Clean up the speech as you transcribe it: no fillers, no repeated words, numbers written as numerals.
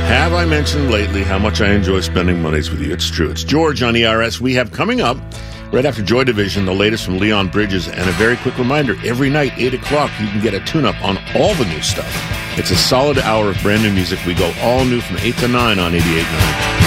Have I mentioned lately how much I enjoy spending monies with you? It's true. It's George on ERS. We have coming up, right after Joy Division, the latest from Leon Bridges. And a very quick reminder, every night, 8 o'clock, you can get a tune-up on all the new stuff. It's a solid hour of brand new music. We go all new from 8 to 9 on 88.9.